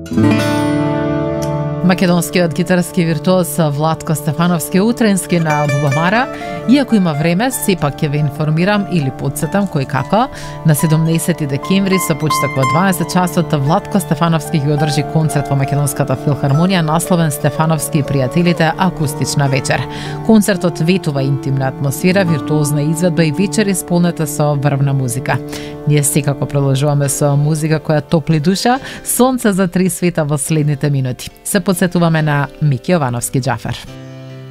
Македонскиот гитарски виртуоз Владко Стефановски утренски на Бубамара, иако има време, сепак ќе ве информирам или подсетам кој како. На 17 декември со почеток во 12 часот Владко Стефановски ги одржи концерт во Македонската филхармонија насловен Стефановски и пријателите акустична вечер. Концертот ветува интимна атмосфера, виртуозна изведба и вечер исполнета со врвна музика. Ние секако продолжуваме со музика која топли душа, сонце за три света во следните минути. Се подсетуваме на Мики Јовановски Џафер.